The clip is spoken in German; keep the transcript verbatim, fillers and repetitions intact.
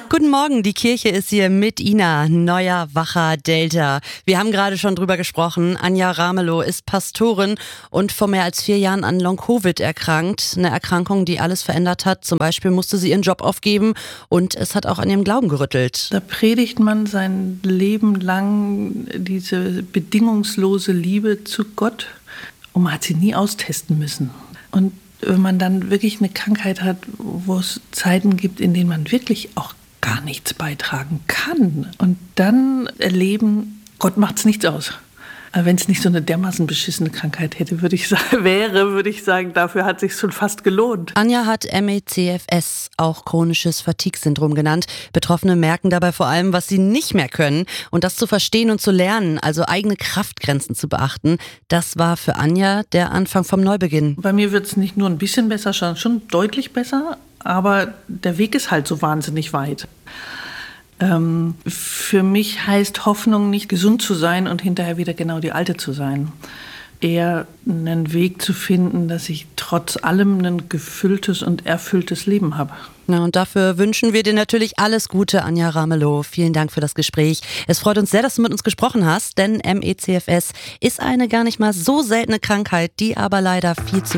Guten Morgen, die Kirche ist hier mit Ina, neuer Wacher Delta. Wir haben gerade schon drüber gesprochen. Anja Ramelow ist Pastorin und vor mehr als vier Jahren an Long-Covid erkrankt. Eine Erkrankung, die alles verändert hat. Zum Beispiel musste sie ihren Job aufgeben und es hat auch an ihrem Glauben gerüttelt. Da predigt man sein Leben lang diese bedingungslose Liebe zu Gott und man hat sie nie austesten müssen. Und wenn man dann wirklich eine Krankheit hat, wo es Zeiten gibt, in denen man wirklich auch gar nichts beitragen kann und dann erleben, Gott macht's nichts aus. Aber wenn es nicht so eine dermaßen beschissene Krankheit hätte, würde ich sagen, wäre, würde ich sagen, dafür hat es sich schon fast gelohnt. Anja hat M E C F S, auch chronisches Fatigue-Syndrom genannt. Betroffene merken dabei vor allem, was sie nicht mehr können. Und das zu verstehen und zu lernen, also eigene Kraftgrenzen zu beachten, das war für Anja der Anfang vom Neubeginn. Bei mir wird es nicht nur ein bisschen besser, schon, schon deutlich besser, aber der Weg ist halt so wahnsinnig weit. Ähm, für mich heißt Hoffnung nicht, gesund zu sein und hinterher wieder genau die Alte zu sein. Eher einen Weg zu finden, dass ich trotz allem ein gefülltes und erfülltes Leben habe. Na, und dafür wünschen wir dir natürlich alles Gute, Anja Ramelow. Vielen Dank für das Gespräch. Es freut uns sehr, dass du mit uns gesprochen hast, denn M E C F S ist eine gar nicht mal so seltene Krankheit, die aber leider viel zu